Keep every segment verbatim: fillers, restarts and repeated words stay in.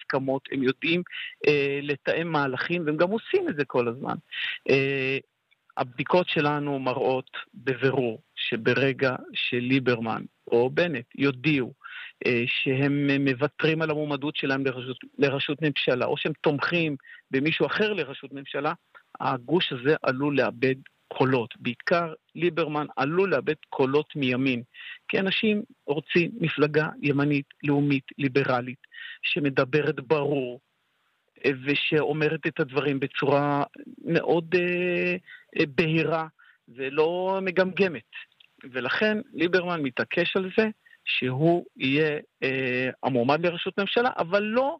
הסכמות, הם יודעים אה, לתאם מהלכים, והם גם עושים את זה כל הזמן. אה, הבדיקות שלנו מראות בבירור שברגע שליברמן או בנט יודיעו אה, שהם מוותרים על המועמדות שלהם לרשות, לרשות ממשלה, או שהם תומכים במישהו אחר לרשות ממשלה, הגוש הזה עלול לאבד קולות. בעיקר ליברמן עלול לאבד קולות מימין. כי אנשים רוצים מפלגה ימנית, לאומית, ליברלית, שמדברת ברור, ושאומרת את הדברים בצורה מאוד אה, אה, בהירה, ולא מגמגמת. ולכן ליברמן מתעקש על זה, שהוא יהיה אה, המועמד לרשות ממשלה, אבל לא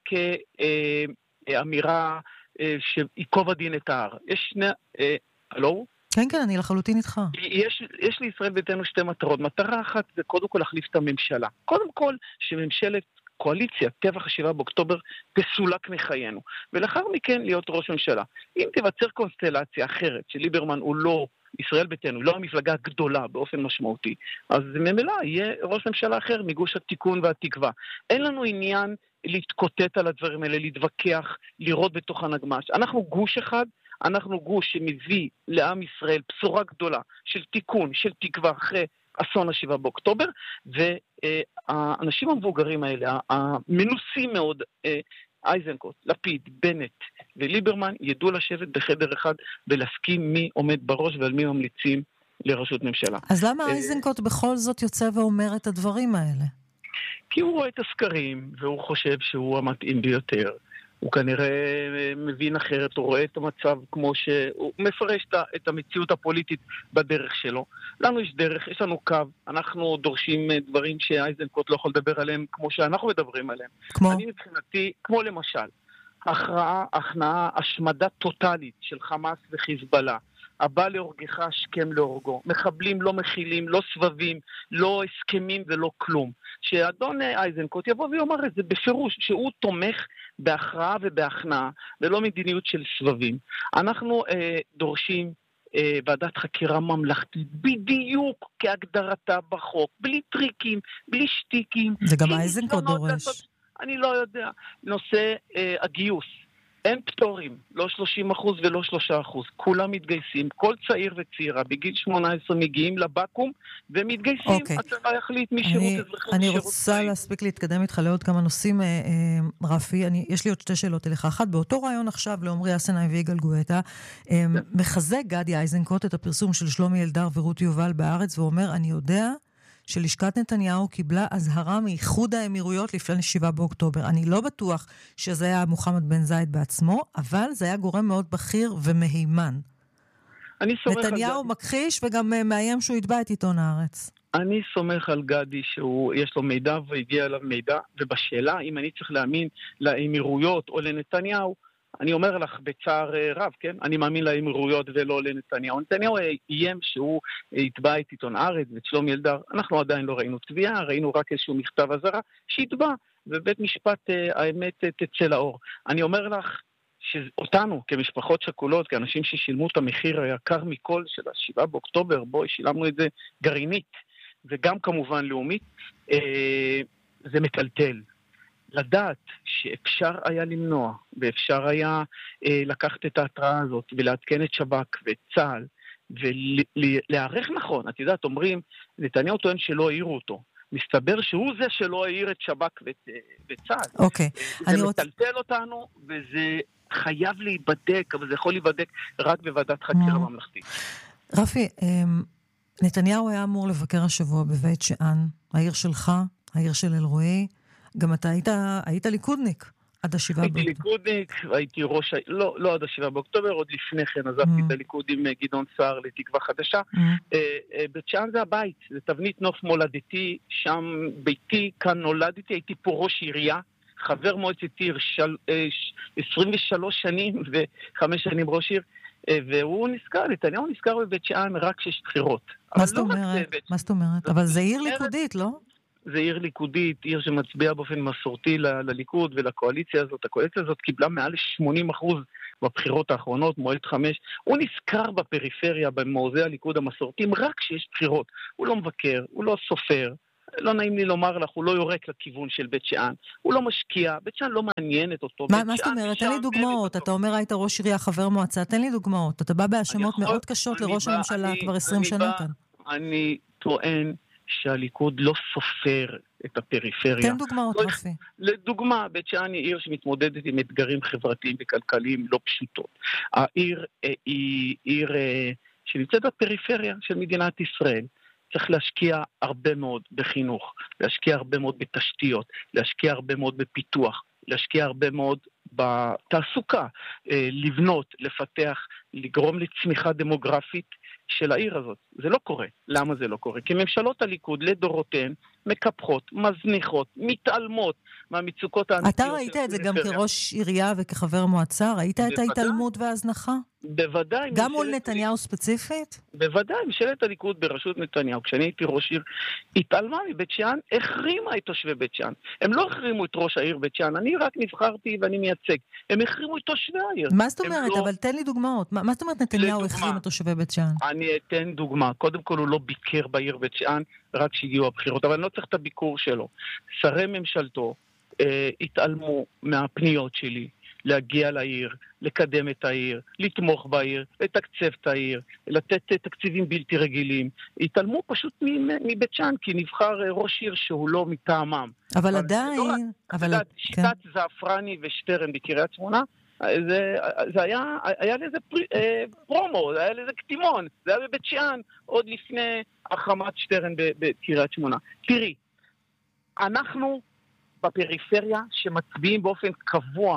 כאמירה אה, שיקוב הדין את ההר. יש שני... אה, הלו? כן, כן, אני לחלוטין איתך. יש, יש לישראל ביתנו שתי מטרות. מטרה אחת זה קודם כל להחליף את הממשלה. קודם כל שממשלת קואליציה, טבח השבעה באוקטובר, תסולק מחיינו. ולאחר מכן להיות ראש ממשלה. אם תיווצר קונסטלציה אחרת, שליברמן הוא לא ישראל ביתנו, לא המפלגה הגדולה באופן משמעותי, אז ממילא יהיה ראש ממשלה אחר מגוש התיקון והתקווה. אין לנו עניין להתקוטט על הדברים האלה, להתווכח, לראות בתוך הנגמש. אנחנו גוש אחד, אנחנו גוש שמביא לעם ישראל בשורה גדולה של תיקון, של תקווה אחרי אסון השבעה באוקטובר, והאנשים המבוגרים האלה, המנוסים מאוד, אייזנקוט, לפיד, בנט וליברמן, ידעו לשבת בחדר אחד ולהסכים מי עומד בראש ועל מי ממליצים לרשות ממשלה. אז למה אייזנקוט בכל זאת יוצא ואומר את הדברים האלה? כי הוא רואה את הסקרים, והוא חושב שהוא המתאים ביותר. הוא כנראה מבין אחרת, הוא רואה את המצב כמו שהוא מפרש את המציאות הפוליטית בדרך שלו. לנו יש דרך, יש לנו קו, אנחנו דורשים דברים שאייזנקוט לא יכול לדבר עליהם כמו שאנחנו מדברים עליהם. כמו? אני מבחינתי, כמו למשל, הכרעה, הכנעה, השמדה טוטלית של חמאס וחיזבאללה, הבא להורגך השכם להורגו, מחבלים לא מכילים, לא סבבים, לא הסכמים ולא כלום. שאדון אייזנקוט יבוא ויאמר את זה בפירוש, שהוא תומך בהכרעה ובהכנעה, ולא מדיניות של סבבים. אנחנו אה, דורשים אה, ועדת חקירה ממלכתית, בדיוק כהגדרתה בחוק, בלי טריקים, בלי שטיקים. זה גם אייזנקוט דורש. לעשות, אני לא יודע. נושא אה, הגיוס. אין פטורים, לא שלושים אחוז ולא שלושה אחוז. כולם מתגייסים, כל צעיר וצעירה בגיל שמונה עשרה מגיעים לבקום ומתגייסים. אוקיי. הצבא יחליט משירות אני, אזרחי. אני רוצה צעיר. להספיק להתקדם איתך לעוד כמה נושאים, אה, אה, רפי. אני, יש לי עוד שתי שאלות אליך. אחת, באותו רעיון עכשיו לעומרי אסנאי ויגאל גואטה, אה, מחזק גדי אייזנקוט את הפרסום של שלומי אלדר ורות יובל בארץ, ואומר, אני יודע שלשכת נתניהו קיבלה הזהרה מאיחוד האמירויות לפני שבעה באוקטובר. אני לא בטוח שזה היה מוחמד בן זייד בעצמו, אבל זה היה גורם מאוד בכיר ומהימן. נתניהו מכחיש וגם מאיים שהוא יתבע את עיתון הארץ. אני סומך על גדי שיש לו מידע והגיע אליו מידע, ובשאלה אם אני צריך להאמין לאמירויות או לנתניהו, אני אומר לך בצער רב, כן? אני מאמין לאמירויות ולא לנתניהו. נתניהו איים שהוא יתבע את עיתון הארץ ואת שלומי אלדר. אנחנו עדיין לא ראינו תביעה, ראינו רק איזשהו מכתב אזהרה שיתבע, ובית משפט האמת תצא לאור. אני אומר לך שאותנו כמשפחות שכולות, כאנשים ששילמו את המחיר היקר מכל של השבעה באוקטובר, בו שילמנו את זה גרעינית, וגם כמובן לאומית, זה מטלטל. לדעת שאפשר היה למנוע, ואפשר היה אה, לקחת את ההתראה הזאת, ולעדכן את שב"כ ואת צה"ל, ולהערך נכון. את יודעת, אומרים, נתניהו טוען שלא העירו אותו. מסתבר שהוא זה שלא העיר את שב"כ ואת, ואת צה"ל. אוקיי. זה מטלטל רוצ... אותנו, וזה חייב להיבדק, אבל זה יכול להיבדק רק בוועדת חקירה ממלכתית. רפי, נתניהו היה אמור לבקר השבוע בבית שאן, העיר שלך, העיר של אלרועי, גם אתה היית, היית ליכודניק עד השבעה באוקטובר. הייתי ליכודניק, הייתי ראש, לא, לא עד השבעה באוקטובר, עוד לפני כן עזבתי את הליכוד עם גדעון סער לתקווה חדשה. בית שאן זה הבית, זה תבנית נוף מולדתי, שם ביתי, כאן נולדתי, הייתי פה ראש עירייה, חבר מועצת עיר, עשרים ושלוש שנים וחמש שנים ראש עיר, והוא נזכר, נתניהו נזכר בבית שאן רק שיש בחירות. מה זאת אומרת? מה זאת אומרת? אבל זה עיר ליכודית, לא? זה עיר ליכודית, עיר שמצביעה באופן מסורתי ל- לליכוד ולקואליציה הזאת. הקואליציה הזאת קיבלה מעל שמונים אחוז בבחירות האחרונות, מועד חמש. הוא נזכר בפריפריה, במעוזי הליכוד המסורתיים, רק שיש בחירות. הוא לא מבקר, הוא לא סופר. לא נעים לי לומר לך, הוא לא יורק לכיוון של בית שאן. הוא לא משקיע, בית שאן לא מעניינת אותו. מה, מה זאת אומרת? תן לי דוגמאות. אתה אומר היית ראש עירייה, חבר מועצה, תן לי דוגמאות. אתה בא בהאשמות מאוד קשות לראש הממשלה כבר עשרים שנה כאן. אני טוען שהליכוד לא סופר את הפריפריה. תן דוגמאות, רפי. לדוגמה, בית שאן היא עיר שמתמודדת עם אתגרים חברתיים וכלכליים לא פשוטות. העיר היא עיר שנמצאת בפריפריה של מדינת ישראל. צריך להשקיע הרבה מאוד בחינוך, להשקיע הרבה מאוד בתשתיות, להשקיע הרבה מאוד בפיתוח, להשקיע הרבה מאוד בתעסוקה, לבנות, לפתח, לגרום לצמיחה דמוגרפית של העיר הזאת. זה לא קורה. למה זה לא קורה? כי ממשלות הליכוד לדורותיהן מקפחות, מזניחות, מתעלמות מהמצוקות האמיתיות. אתה ראית את זה גם כראש עירייה וכחבר מועצה? ראית את ההתעלמות וההזנחה? בוודאי. גם מול נתניהו ספציפית? בוודאי, ממשלת הליכוד בראשות נתניהו, כשאני הייתי ראש עיר, התעלמה מבית שאן, החרימה את תושבי בית שאן. הם לא החרימו את ראש העיר בית שאן, אני רק נבחרתי ואני מייצג. הם החרימו את תושבי העיר. מה זאת אומרת? לא... אבל תן לי דוגמאות. מה, מה זאת אומרת נתניהו החרים את תושבי בית שאן? אני אתן דוגמה. קודם כל הוא לא ביקר בעיר בית שאן, רק שהגיעו הבחירות, אבל אני לא צריך את הביקור שלו. שרי ממשלתו אה, התעלמו מהפניות שלי. להגיע לעיר, לקדם את העיר, לתמוך בעיר, לתקצב את העיר, לתת תקציבים בלתי רגילים. התעלמו פשוט מבית שאן, כי נבחר ראש עיר שהוא לא מטעמם. אבל עדיין... שיטת זעפרני ושטרן בקריית שמונה, זה, זה היה, היה לזה פרי, אה, פרומו, זה היה לזה קטימון, זה היה בבית שאן, עוד לפני החרמת שטרן בקריית שמונה. תראי, אנחנו בפריפריה שמצביעים באופן קבוע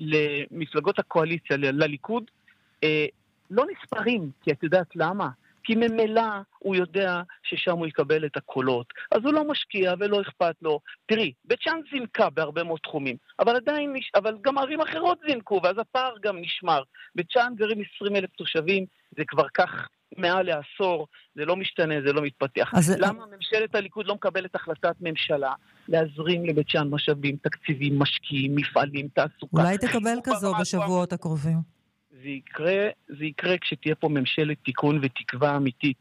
למפלגות הקואליציה, לליכוד, אה, לא נספרים, כי את יודעת למה? כי ממילא הוא יודע ששם הוא יקבל את הקולות. אז הוא לא משקיע ולא אכפת לו. תראי, בית שאן זינקה בהרבה מאוד תחומים, אבל עדיין, אבל גם ערים אחרות זינקו, ואז הפער גם נשמר. בית שאן גרים עשרים אלף תושבים, זה כבר כך מעל לעשור, זה לא משתנה, זה לא מתפתח. אז... למה ממשלת הליכוד לא מקבלת החלטת ממשלה להזרים לבית שאן משאבים, תקציבים, משקיעים, מפעלים, תעסוקה? אולי תקבל כזו בשבועות הקרובים. זה יקרה, זה יקרה כשתהיה פה ממשלת תיקון ותקווה אמיתית,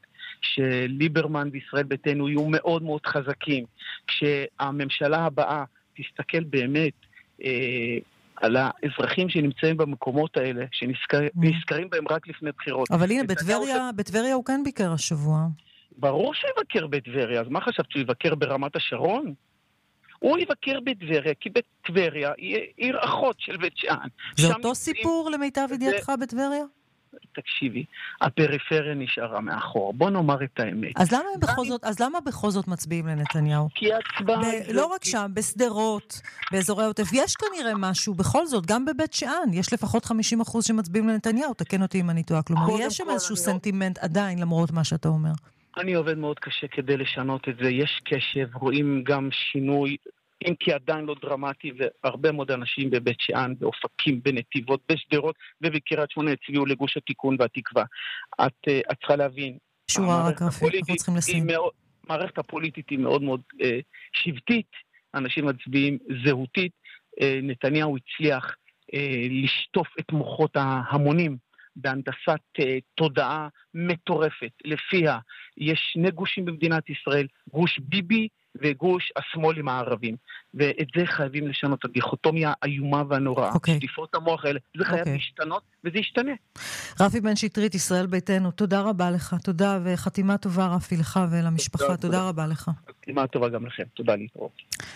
שליברמן וישראל ביתנו יהיו מאוד מאוד חזקים, כשהממשלה הבאה תסתכל באמת אה, על האזרחים שנמצאים במקומות האלה, שנזכרים בהם רק לפני בחירות. אבל הנה, בטבריה, בטבריה הוא כאן ביקר השבוע. ברור שיבקר בטבריה, אז מה חשבת שהוא יבקר ברמת השרון? הוא יבקר בטבריה, כי בטבריה היא עיר אחות של בית שאן. זה אותו סיפור למיטב ידיעתך בטבריה? תקשיבי, הפריפריה נשארה מאחור. בוא נאמר את האמת. אז למה בכל זאת, אז למה בכל זאת מצביעים לנתניהו? כי הצבעה... לא רק שם, בסדרות, באזורי העוטף, יש כנראה משהו, בכל זאת, גם בבית שאן, יש לפחות חמישים אחוז שמצביעים לנתניהו, תקן אותי אם אני טועה. כלומר, יש שם איזשהו סנטימנט עדיין, למרות מה שאתה אומר. אני עובד מאוד קשה כדי לשנות את זה. יש קשב, רואים גם שינוי, אם כי עדיין לא דרמטי, והרבה מאוד אנשים בבית שאן, באופקים, בנתיבות, בשדרות ובקריית שמונה הצביעו לגוש התיקון והתקווה. את, את צריכה להבין, שורה רק רפי, אנחנו צריכים לשים. המערכת הפוליטית היא מאוד מאוד אה, שבטית, אנשים מצביעים זהותית, אה, נתניהו הצליח אה, לשטוף את מוחות ההמונים, בהנדסת uh, תודעה מטורפת. לפיה יש שני גושים במדינת ישראל, גוש ביבי וגוש השמאלים הערבים. ואת זה חייבים לשנות, הדיכוטומיה האיומה והנוראה. Okay. שטיפות המוח האלה, זה חייב okay. להשתנות, וזה ישתנה. רפי בן שטרית, ישראל ביתנו, תודה רבה לך. תודה, וחתימה טובה רפי לך ולמשפחה. תודה, תודה רבה לך. חתימה טובה גם לכם. תודה להתראות.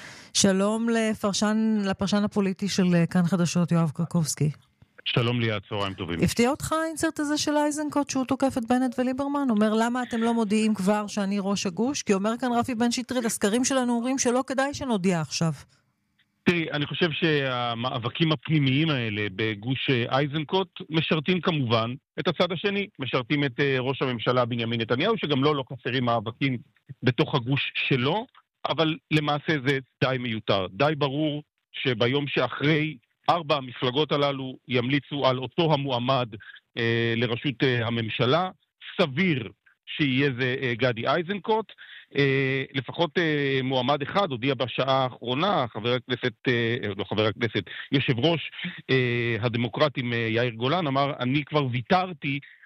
שלום לפרשן, לפרשן הפוליטי של כאן חדשות, יואב קרקובסקי. שלום ליד, צהריים טובים. הפתיע אותך האינסרט הזה של אייזנקוט שהוא תוקף את בנט וליברמן? אומר, למה אתם לא מודיעים כבר שאני ראש הגוש? כי אומר כאן רפי בן שטרית, הסקרים שלנו אומרים שלא כדאי שנודיע עכשיו. תראי, אני חושב שהמאבקים הפנימיים האלה בגוש אייזנקוט משרתים כמובן את הצד השני. משרתים את ראש הממשלה בנימין נתניהו, שגם לא לא חסרים מאבקים בתוך הגוש שלו, אבל למעשה זה די מיותר. די ברור שביום שאחרי ארבע המפלגות הללו ימליצו על אותו המועמד אה, לראשות אה, הממשלה. סביר שיהיה זה אה, גדי אייזנקוט. אה, לפחות אה, מועמד אחד הודיע בשעה האחרונה, חבר הכנסת, אה, לא חבר הכנסת, יושב ראש אה, הדמוקרטים אה, יאיר גולן, אמר, אני כבר ויתרתי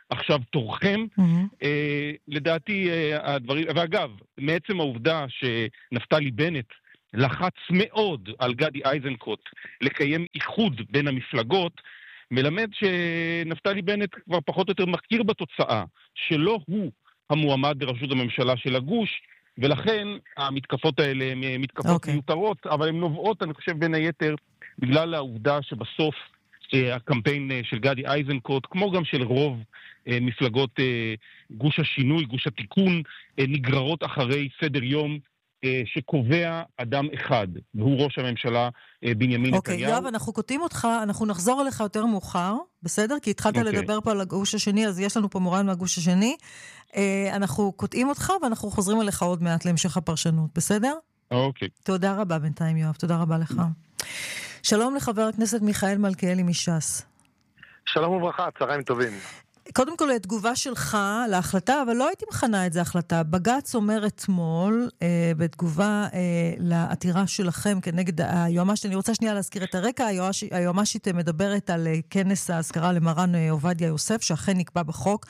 עכשיו תורכם. Mm-hmm. אה, לדעתי אה, הדברים, ואגב, מעצם העובדה שנפתלי בנט לחץ מאוד על גדי איזנקוט לקיים איחוד בין המפלגות, מלמד שנפתלי בנט כבר פחות או יותר מכיר בתוצאה, שלא הוא המועמד לראשות הממשלה של הגוש, ולכן המתקפות האלה הן מתקפות okay. מיותרות, אבל הן נובעות, אני חושב, בין היתר, בגלל העובדה שבסוף אה, הקמפיין אה, של גדי איזנקוט, כמו גם של רוב אה, מפלגות אה, גוש השינוי, גוש התיקון, אה, נגררות אחרי סדר יום אה, שקובע אדם אחד, והוא ראש הממשלה אה, בנימין okay, נתניהו. אוקיי, יואב, אנחנו קוטעים אותך, אנחנו נחזור אליך יותר מאוחר, בסדר? כי התחלת okay. לדבר פה על הגוש השני, אז יש לנו פה מורן מהגוש השני. אה, אנחנו קוטעים אותך, ואנחנו חוזרים אליך עוד מעט להמשך הפרשנות, בסדר? אוקיי. Okay. תודה רבה בינתיים, יואב, תודה רבה לך. שלום לחבר הכנסת מיכאל מלכיאלי מש"ס. שלום וברכה, צהריים טובים. קודם כל, תגובה שלך להחלטה, אבל לא הייתי מכנה את זה החלטה. בג"ץ אומר אתמול, אה, בתגובה אה, לעתירה שלכם כנגד היועמ"שית, אני רוצה שנייה להזכיר את הרקע, היועמ"שית מדברת על כנס ההזכרה למרן עובדיה יוסף, שאכן נקבע בחוק,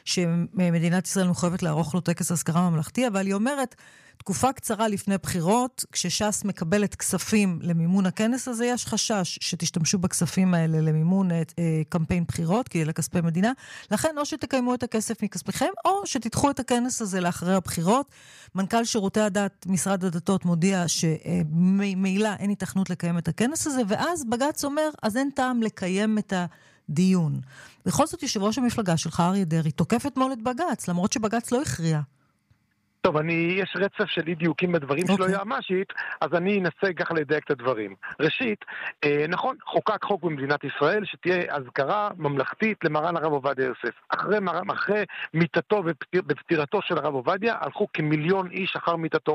שמדינת ישראל מחויבת לערוך לו טקס הזכרה ממלכתי, אבל היא אומרת, תקופה קצרה לפני בחירות, כשש"ס מקבלת כספים למימון הכנס הזה, יש חשש שתשתמשו בכספים האלה למימון אה, קמפיין בחירות, כי אלה כספי מדינה. לכן, או שתקיימו את הכסף מכספיכם, או שתדחו את הכנס הזה לאחרי הבחירות. מנכ"ל שירותי הדת, משרד הדתות, מודיע שממילא אין התכנות לקיים את הכנס הזה, ואז בג"ץ אומר, אז אין טעם לקיים את הדיון. בכל זאת, יושב ראש המפלגה שלך, אריה דרעי, תוקף אתמול את בג"ץ, למרות שבג"ץ לא הכריע. טוב, אני, יש רצף של אי דיוקים בדברים okay. שלו יעמשית, אז אני אנסה ככה לדייק את הדברים. ראשית, אה, נכון, חוקק חוק במדינת ישראל שתהיה הזכרה ממלכתית למרן הרב עובדיה יוסף. אחרי, אחרי מיטתו ופטיר, בפטירתו של הרב עובדיה, הלכו כמיליון איש אחר מיטתו,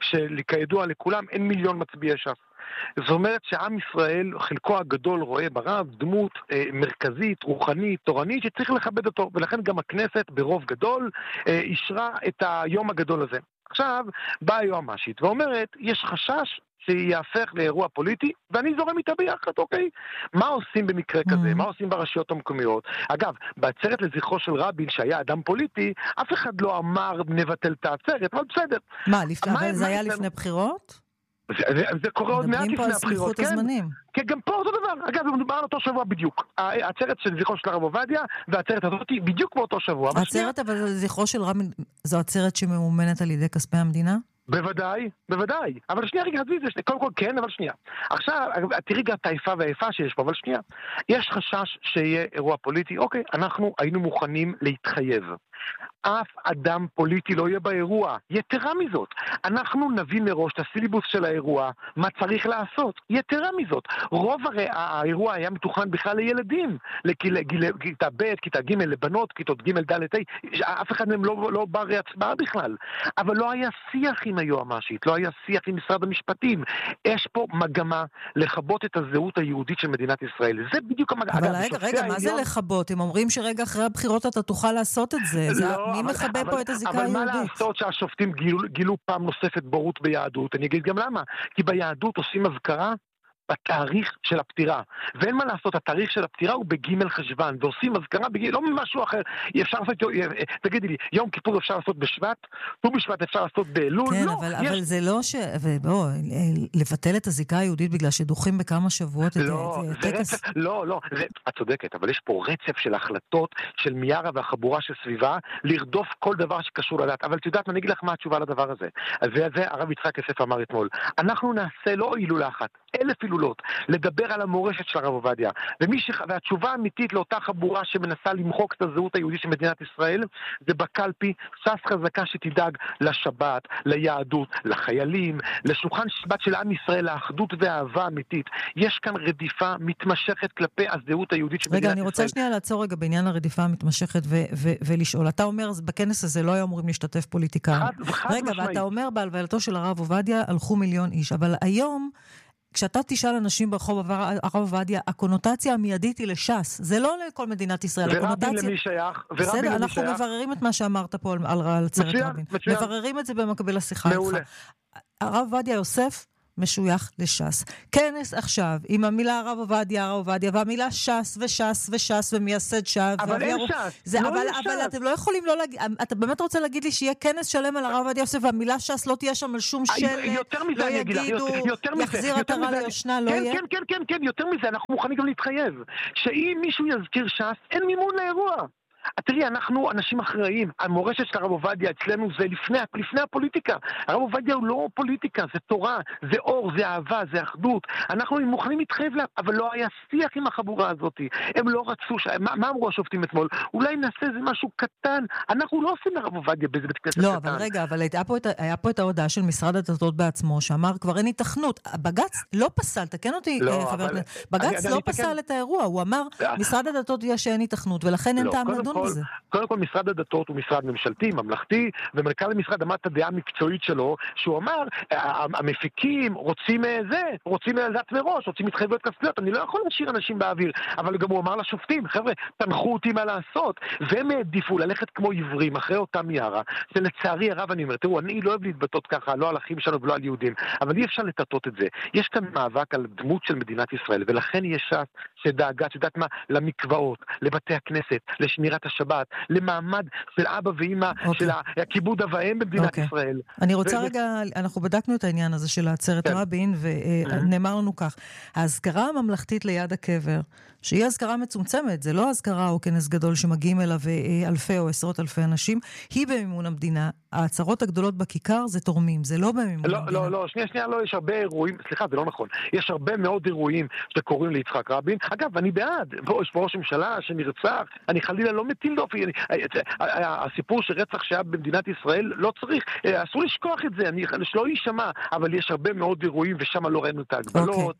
שכידוע לכולם אין מיליון מצביעי ש"ס. זאת אומרת שעם ישראל, חלקו הגדול רואה ברב דמות אה, מרכזית, רוחנית, תורנית, שצריך לכבד אותו, ולכן גם הכנסת ברוב גדול אה, אישרה את היום הגדול הזה. עכשיו באה היועמ"שית ואומרת, יש חשש שיהפך לאירוע פוליטי, ואני זורם איתה ביחד, אוקיי? מה עושים במקרה כזה? מה עושים ברשויות המקומיות? אגב, בעצרת לזכרו של רבין, שהיה אדם פוליטי, אף אחד לא אמר נבטל את העצרת, אבל בסדר. מה, לפני, אבל זה היה לפני בחירות? זה, זה, זה קורה עוד מעט לפני הבחירות, כן? הזמנים. כן, גם פה אותו דבר. אגב, מדובר על אותו שבוע בדיוק. העצרת של זכרו של הרב עובדיה, והעצרת הזאת היא בדיוק באותו שבוע. העצרת, אבל זכרו של רבין, זו עצרת שממומנת על ידי כספי המדינה? בוודאי, בוודאי. אבל שנייה רגע, עזבי, זה קודם כל כן, אבל שנייה. עכשיו, תראי גם את האיפה והאיפה שיש פה, אבל שנייה. יש חשש שיהיה אירוע פוליטי. אוקיי, אנחנו היינו מוכנים להתחייב. אף אדם פוליטי לא יהיה באירוע. יתרה מזאת, אנחנו נביא מראש את הסילבוס של האירוע, מה צריך לעשות. יתרה מזאת, רוב הרי האירוע היה מתוכנן בכלל לילדים, לכיתה ב', כיתה ג', לבנות, כיתות ג', ד', ה', אף אחד מהם לא, לא בא להצבעה בכלל. אבל לא היה שיח עם היועמ"שית, לא היה שיח עם משרד המשפטים. יש פה מגמה לחבות את הזהות היהודית של מדינת ישראל. זה בדיוק המגמה. אבל רגע, רגע, מה זה לחבות? הם אומרים שרגע אחרי הבחירות אתה תוכל לעשות את זה. מי מכבה פה את הזיקה היהודית? אבל מה לעשות שהשופטים גילו פעם נוספת בורות ביהדות? אני אגיד גם למה. כי ביהדות עושים הזכרה בתאריך של הפטירה. ואין מה לעשות, התאריך של הפטירה הוא בג' חשבן, ועושים הזכרה בג' לא משהו אחר. אפשר לעשות, תגידי לי, יום כיפור אפשר לעשות בשבט, ט"ו בשבט אפשר לעשות באלול, כן, לא. אבל, יש... אבל זה לא ש... בוא, לבטל את הזיקה היהודית בגלל שדוחים בכמה שבועות לא, את טקס... רצף, לא, לא, זה, את צודקת, אבל יש פה רצף של החלטות של מיארה והחבורה של סביבה, לרדוף כל דבר שקשור לדת. אבל את יודעת, אני אגיד לך מה התשובה לדבר הזה. וזה הרב יצחק יוסף אמר אתמול. אנחנו נעשה לא הילולה אחת, אלף הילולות, לדבר על המורשת של הרב עובדיה. ומי ש... והתשובה האמיתית לאותה חבורה שמנסה למחוק את הזהות היהודית של מדינת ישראל, זה בקלפי, ש"ס חזקה שתדאג לשבת, ליהדות, לחיילים, לשולחן שבת של עם ישראל, לאחדות והאהבה האמיתית. יש כאן רדיפה מתמשכת כלפי הזהות היהודית של מדינת ישראל. רגע, אני רוצה שנייה לעצור רגע בעניין הרדיפה המתמשכת ו- ו- ולשאול. אתה אומר, בכנס הזה לא היו אמורים להשתתף פוליטיקאים. רגע, ואתה אומר, בהלווייתו של הרב עובדיה הלכו מיליון איש, אבל היום כשאתה תשאל אנשים ברחוב הרב עובדיה, הקונוטציה המיידית היא לש"ס. זה לא לכל מדינת ישראל. ורבין למי שייך? בסדר, אנחנו מבררים את מה שאמרת פה על עצרת רבין. מבררים את זה במקביל לשיחה איתך. הרב עובדיה יוסף משוייך לש"ס. כנס עכשיו, עם המילה הרב עובדיה, הרב עובדיה, והמילה ש"ס וש"ס וש"ס ומייסד ש"ס. אבל אין ש"ס, לא אבל, אין אבל ש"ס. אתם לא יכולים לא להגיד, אתה באמת רוצה להגיד לי שיהיה כנס שלם על הרב עובדיה יוסף, והמילה ש"ס לא תהיה שם על שום שלט, לא יגידו, יחזיר עטרה ליושנה, לא יהיה? כן, כן, כן, כן, יותר מזה, אנחנו מוכנים גם להתחייב, שאם מישהו יזכיר ש"ס, אין מימון לאירוע. תראי, אנחנו אנשים אחראיים. המורשת של הרב עובדיה אצלנו זה לפני, לפני הפוליטיקה. הרב עובדיה הוא לא פוליטיקה, זה תורה, זה אור, זה אהבה, זה אחדות. אנחנו מוכנים להתחייב לה, אבל לא היה שיח עם החבורה הזאת. הם לא רצו, ש... מה, מה אמרו השופטים אתמול? אולי נעשה איזה משהו קטן. אנחנו לא עושים הרב עובדיה באיזה בית כנסת לא, קטן. אבל רגע, אבל היה פה, את, היה פה את ההודעה של משרד הדתות בעצמו, שאמר כבר אין התכנות. בג"ץ לא פסל, תקן אותי, לא, חבר אבל... הכנסת. בג"ץ אני, לא אני פסל תקן... את האירוע, הוא אמר, משרד הדתות יש שאין התכנות, ולכן אין לא, טעם לדון בזה. קודם כל, משרד הדתות הוא משרד ממשלתי, ממלכתי, ומנכ"ל המשרד אמר את הדעה המקצועית שלו, שהוא אמר, המפיקים רוצים זה, רוצים לדעת מראש, רוצים התחייבויות כספיות, אני לא יכול להשאיר אנשים באוויר, אבל גם הוא אמר לשופטים, חבר'ה, תנחו אותי מה לעשות, והם העדיפו ללכת כמו עיוורים אחרי אותה מיארה, שלצערי הרב אני אומר, תראו, אני לא אוהב להתבטאות ככה, לא על אחים שלנו ולא על יהודים, אבל אי אפשר לטטות את זה. יש כאן מאבק על דמות של מדינת ישראל, ולכן יש ש"ס שדאגה, שדעת מה, למקוואות, לבתי הכנסת, לשמירת השבת, למעמד של אבא ואמא, okay. של הכיבוד אב ואם במדינת okay. ישראל. אני רוצה ו- רגע, אנחנו בדקנו את העניין הזה של העצרת כן. רבין, ונאמר mm-hmm. לנו כך, ההזכרה הממלכתית ליד הקבר, שהיא הזכרה מצומצמת, זה לא הזכרה או כנס גדול שמגיעים אליו אלפי או עשרות אלפי אנשים, היא במימון המדינה. העצרות הגדולות בכיכר זה תורמים, זה לא במימון לא, המדינה. לא, לא, שנייה, שנייה, לא, יש הרבה אירועים, סליחה, זה לא נכון. יש הרבה מאוד אירועים שקוראים ליצחק רבין. אגב, אני בעד, יש פה ראש ממשלה שנרצח, אני חלילה לא מטיל דופי. הסיפור שרצח שהיה במדינת ישראל לא צריך, אסור לשכוח את זה, אני לא יישמע, אבל יש הרבה מאוד אירועים ושם לא ראינו את ההגבלות,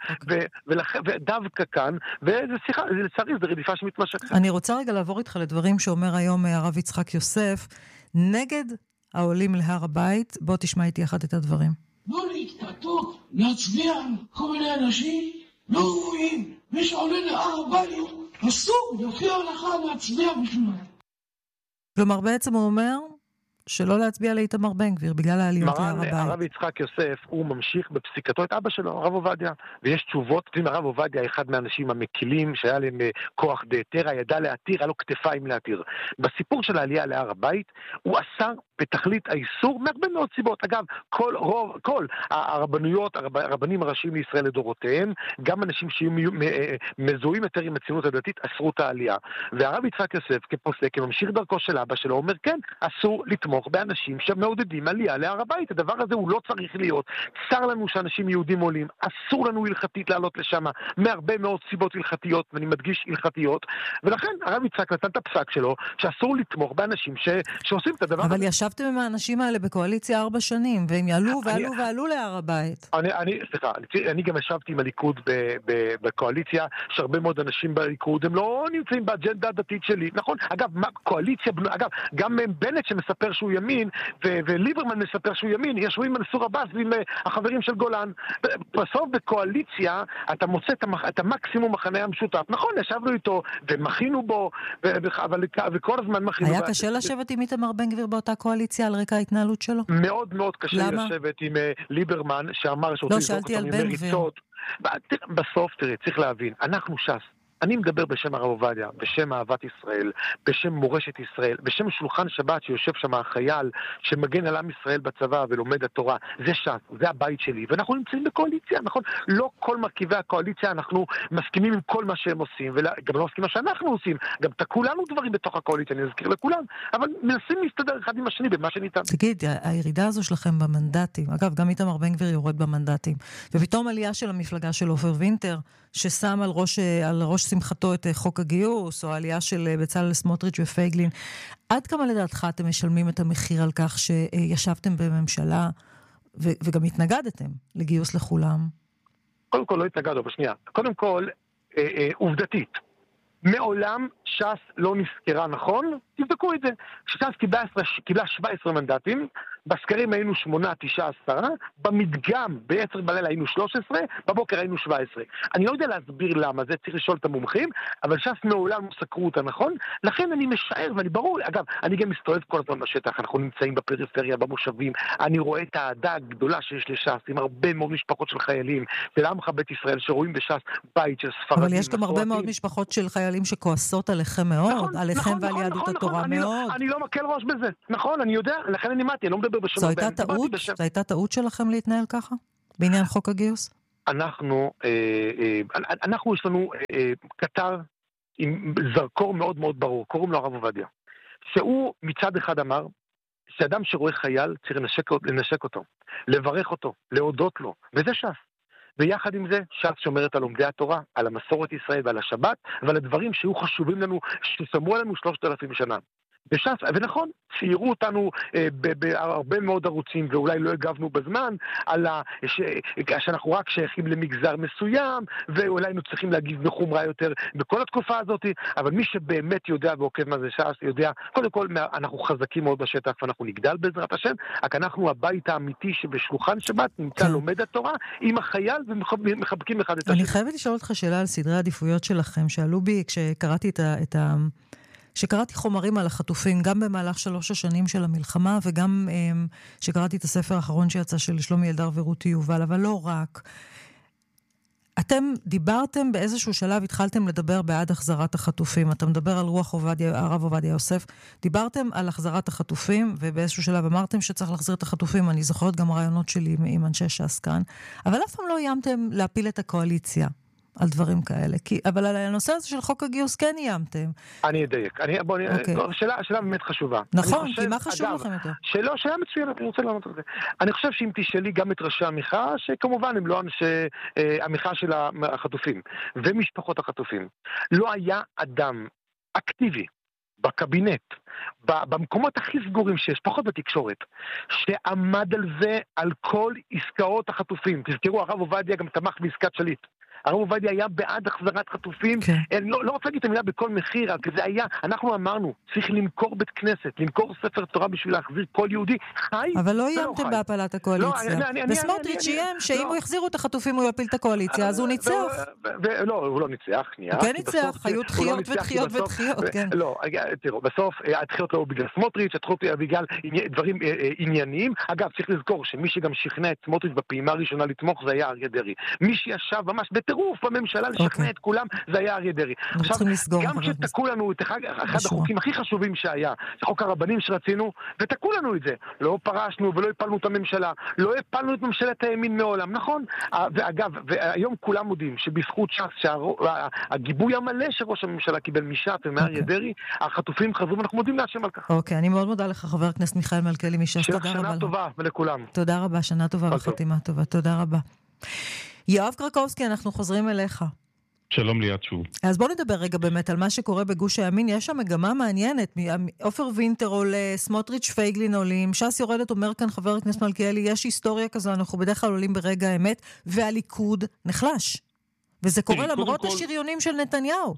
ודווקא כאן, וזה שיחה, לצערי, זה רדיפה שמתמשכת. אני רוצה רגע לעבור איתך לדברים שאומר היום הרב יצחק יוסף, נגד העולים להר הבית. בוא תשמע איתי אחת את הדברים. לא להתקטות, להצביע כל מיני אנשים לא ראויים. מי שעולה להר הבית, אסור, לפי ההלכה להצביע בשבילה. כלומר, בעצם הוא אומר שלא להצביע לאיתמר בן גביר בגלל העליות להר הבית. הרב יצחק יוסף, הוא ממשיך בפסיקתו את אבא שלו, הרב עובדיה, ויש תשובות. הרב עובדיה, אחד מהאנשים המקילים שהיה להם כוח דהתרא, ידע להתיר, היה לו כתפיים להתיר. בסיפור של העלייה להר הבית, הוא אסר בתכלית האיסור מהרבה מאוד סיבות. אגב, כל רוב, כל הרבנויות, הרבנים הראשיים לישראל לדורותיהם, גם אנשים שיהיו מזוהים יותר עם הציונות הדתית, אסרו את העלייה. והרב יצחק יוסף, כפוסק, כממשיך דרכו של אבא שלו, אומר כן, אסור לתמוך באנשים שמעודדים עלייה להר הבית. הדבר הזה הוא לא צריך להיות. צר לנו שאנשים יהודים עולים, אסור לנו הלכתית לעלות לשם, מהרבה מאוד סיבות הלכתיות, ואני מדגיש הלכתיות, ולכן הרב יצחק נתן את הפסק שלו, שאסור לתמוך באנשים ש... שעושים את הדבר הזה. אבל ישבתם עם האנשים האלה בקואליציה ארבע שנים, והם יעלו ועלו אני... ועלו להר הבית. אני, אני, סליחה, אני, אני גם ישבתי עם הליכוד ב, ב, בקואליציה, שהרבה מאוד אנשים בליכוד, הם לא נמצאים באג'נדה הדתית שלי, נכון? אגב, מה, קואליציה, אגב, גם בנט שמספר שהוא ימין, ו- וליברמן מספר שהוא ימין, ישבו עם מנסור עבאס ועם החברים של גולן. בסוף בקואליציה, אתה מוצא את, המח, את המקסימום מחנה המשותף. נכון, ישבנו איתו, ומחינו בו, ו- ו- אבל, וכל הזמן מחינו. היה קשה לשבת עם איתמר בן גביר באותה קואליציה על רקע ההתנהלות שלו? מאוד מאוד קשה למה? לשבת עם ליברמן, שאמר לא, שאלתי על בן גביר. בסוף, תראי, צריך להבין, אנחנו ש"ס. אני מדבר בשם הרב עובדיה, בשם אהבת ישראל, בשם מורשת ישראל, בשם שולחן שבת שיושב שם החייל שמגן על עם ישראל בצבא ולומד התורה. זה ש"ס, זה הבית שלי, ואנחנו נמצאים בקואליציה, נכון? לא כל מרכיבי הקואליציה אנחנו מסכימים עם כל מה שהם עושים, וגם לא מסכימים מה שאנחנו עושים, גם תקעו לנו דברים בתוך הקואליציה, אני אזכיר לכולם, אבל מנסים להסתדר אחד עם השני במה שניתן. תגיד, הירידה הזו שלכם במנדטים, אגב, גם איתמר בן גביר יורד במנדטים, ופתאום עלייה של המפלגה של עופר וינטר, ששם על ראש, על ראש שמחתו את חוק הגיוס, או העלייה של בצלאל סמוטריץ' ופייגלין. עד כמה לדעתך אתם משלמים את המחיר על כך שישבתם בממשלה, ו- וגם התנגדתם לגיוס לכולם? קודם כל לא התנגדו, בשנייה. קודם כל, אה, אה, עובדתית. מעולם ש"ס לא נזכרה, נכון? תבדקו את זה. ש"ס קיבלה שבעה עשר מנדטים, בסקרים היינו שמונה, תשע, עשרה, במדגם בעשר בלילה היינו שלוש עשרה, בבוקר היינו שבע עשרה. אני לא יודע להסביר למה, זה צריך לשאול את המומחים, אבל ש"ס מעולם לא סקרו אותה, נכון? לכן אני משער, ואני ברור, אגב, אני גם מסתובב כל הזמן בשטח, אנחנו נמצאים בפריפריה, במושבים, אני רואה את האהדה הגדולה שיש לש"ס, עם הרבה מאוד משפחות של חיילים, ולעמך בית ישראל שרואים בש"ס בית של ספרדים. אבל יש גם הרבה מאוד משפחות של חיילים שכועסות עליכם מאוד, עליכם ועל יהדות התורה מאוד. אני לא מקל ראש בזה, נכון, אני יודע, לכן אני מעתי, אני לא מדבר בשם. זו הייתה טעות? זו הייתה טעות שלכם להתנהל ככה? בעניין חוק הגיוס? אנחנו, אנחנו יש לנו קטר עם זרקור מאוד מאוד ברור, קוראים לו הרב עובדיה, שהוא מצד אחד אמר, שאדם שרואה חייל צריך לנשק, לנשק אותו, לברך אותו, להודות לו, וזה ש"ס. ויחד עם זה, ש"ס שומרת על לומדי התורה, על המסורת ישראל ועל השבת, ועל הדברים שהיו חשובים לנו, ששמרו עלינו שלושת אלפים שנה. בש"ס, ונכון, ציירו אותנו אה, בהרבה מאוד ערוצים, ואולי לא הגבנו בזמן, על ה, ש, שאנחנו רק שייכים למגזר מסוים, ואולי היינו צריכים להגיב בחומרה יותר בכל התקופה הזאת, אבל מי שבאמת יודע ועוקב מה זה ש"ס, יודע, קודם כל, אנחנו חזקים מאוד בשטח, ואנחנו נגדל בעזרת השם, רק אנחנו הבית האמיתי שבשולחן שבת נמצא כן. לומד התורה, עם החייל, ומחבקים אחד את השני. אני חייבת לשאול אותך שאלה על סדרי העדיפויות שלכם, שעלו בי כשקראתי את ה... את ה... שקראתי חומרים על החטופים, גם במהלך שלוש השנים של המלחמה, וגם um, שקראתי את הספר האחרון שיצא של שלומי אלדר ורותי יובל, אבל לא רק. אתם דיברתם באיזשהו שלב, התחלתם לדבר בעד החזרת החטופים. אתה מדבר על רוח עובדיה, הרב עובדיה יוסף. דיברתם על החזרת החטופים, ובאיזשהו שלב אמרתם שצריך להחזיר את החטופים. אני זוכרת גם רעיונות שלי עם אנשי ש"ס כאן. אבל אף פעם לא איימתם להפיל את הקואליציה. על דברים כאלה, כי, אבל על הנושא הזה של חוק הגיוס כן איימתם. אני אדייק. אני, בוא, okay. שאלה, שאלה באמת חשובה. נכון, חושב, כי מה חשוב אגב, לכם יותר? שאלה, שאלה מצוינת, אני רוצה לענות על זה. אני חושב שאם תשאלי גם את ראשי המחאה, שכמובן הם לא אנשי אה, המחאה של החטופים, ומשפחות החטופים, לא היה אדם אקטיבי, בקבינט, במקומות הכי סגורים שיש, פחות בתקשורת, שעמד על זה, על כל עסקאות החטופים. תזכרו, הרב עובדיה גם תמך בעסקת שליט. הרב עובדיה היה בעד החזרת חטופים, כן. לא, לא רוצה להגיד את המילה בכל מחיר, כי זה היה, אנחנו אמרנו, צריך למכור בית כנסת, למכור ספר תורה בשביל להחזיר כל יהודי חי. אבל לא איימתם בהפלת הקואליציה. וסמוטריץ' איים שאם הוא יחזירו את החטופים הוא יפיל את הקואליציה, אז הוא ניצח. לא, הוא לא ניצח, הוא כן ניצח, היו דחיות ודחיות ודחיות, כן. לא, תראו, בסוף הדחיות לא בגלל סמוטריץ', הדחיות בגלל דברים ענייניים. אגב, צריך לזכור שמי שגם שכנע את סמוטריץ' בפעימה הראשונה לתמוך זה היה אריה דרעי. מי שישב ממש בטירוף בממשלה לשכנע את כולם, זה היה אריה דרעי. עכשיו, גם כשתקעו לנו את אחד החוקים הכי חשובים שהיה, זה חוק הרבנים שרצינו, ותקעו לנו את זה. לא פרשנו ולא הפלנו את הממשלה, לא הפלנו את ממשלת הימין מעולם, נכון? ואגב, והיום כולם מודים שבזכות ש"ס, שהגיבוי המלא שראש הממשלה קיבל מש"ס ומאריה דרעי, החטופים חזרו, ואנחנו מודים להשם על כך. אוקיי, אני מאוד מודה לך, חבר הכנסת מיכאל מלכיאלי מש"ס. תודה רבה. שנה טובה ולכולם. תודה רבה, שנה טובה וחתימה טובה. תודה רבה. יואב קרקובסקי, אנחנו חוזרים אליך. שלום ליאת שוב. אז בוא נדבר רגע באמת על מה שקורה בגוש הימין. יש שם מגמה מעניינת, עופר וינטר עולה, סמוטריץ' פייגלין עולים, ש"ס יורדת, אומר כאן חבר הכנסת מלכיאלי, יש היסטוריה כזו, אנחנו בדרך כלל עולים ברגע האמת, והליכוד נחלש. וזה קורה למרות השריונים של נתניהו.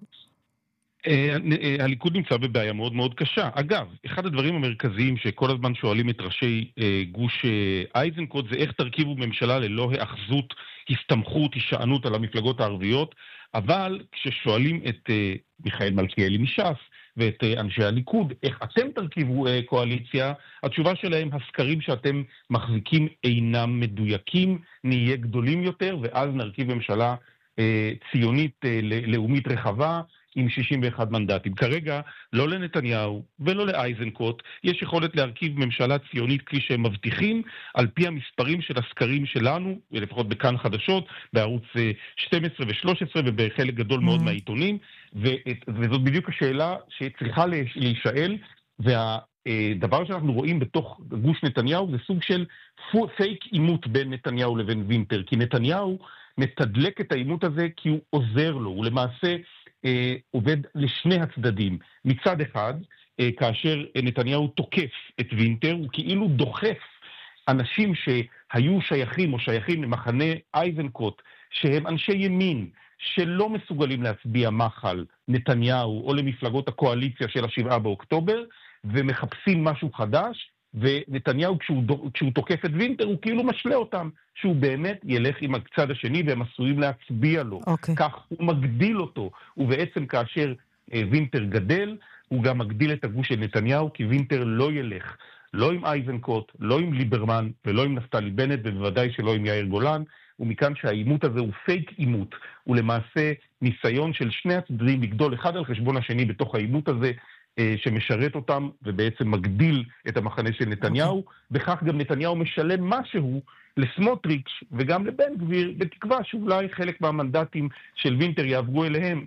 הליכוד נמצא בבעיה מאוד מאוד קשה. אגב, אחד הדברים המרכזיים שכל הזמן שואלים את ראשי גוש איזנקוט זה איך תרכיבו ממשלה ללא האחזות, הסתמכות, הישענות על המפלגות הערביות, אבל כששואלים את מיכאל מלכיאלי מש"ס ואת אנשי הליכוד, איך אתם תרכיבו קואליציה, התשובה שלהם, הסקרים שאתם מחזיקים אינם מדויקים, נהיה גדולים יותר, ואז נרכיב ממשלה ציונית לאומית רחבה, עם שישים ואחד מנדטים. כרגע, לא לנתניהו ולא לאייזנקוט, יש יכולת להרכיב ממשלה ציונית כפי שהם מבטיחים, על פי המספרים של הסקרים שלנו, ולפחות בכאן חדשות, בערוץ שתים עשרה ו-שלוש עשרה ובחלק גדול מאוד מהעיתונים, וזאת בדיוק השאלה שצריכה להישאל, והדבר שאנחנו רואים בתוך גוש נתניהו זה סוג של פייק אימות בין נתניהו לבין וינטר, כי נתניהו מתדלק את האימות הזה כי הוא עוזר לו, הוא למעשה אה, עובד לשני הצדדים. מצד אחד, אה, כאשר נתניהו תוקף את וינטר, הוא כאילו דוחף אנשים שהיו שייכים או שייכים למחנה איזנקוט, שהם אנשי ימין, שלא מסוגלים להצביע מחל נתניהו או למפלגות הקואליציה של השבעה באוקטובר, ומחפשים משהו חדש, ונתניהו כשהוא, כשהוא תוקף את וינטר הוא כאילו משלה אותם, שהוא באמת ילך עם הצד השני והם עשויים להצביע לו. Okay. כך הוא מגדיל אותו, ובעצם כאשר אה, וינטר גדל, הוא גם מגדיל את הגוש של נתניהו, כי וינטר לא ילך, לא עם אייזנקוט, לא עם ליברמן ולא עם נפתלי בנט, ובוודאי שלא עם יאיר גולן, ומכאן שהאימות הזה הוא פייק אימות, הוא למעשה ניסיון של שני הצדדים לגדול אחד על חשבון השני בתוך האימות הזה, שמשרת אותם ובעצם מגדיל את המחנה של נתניהו, okay. וכך גם נתניהו משלם משהו לסמוטריץ' וגם לבן גביר, בתקווה שאולי חלק מהמנדטים של וינטר יעברו אליהם,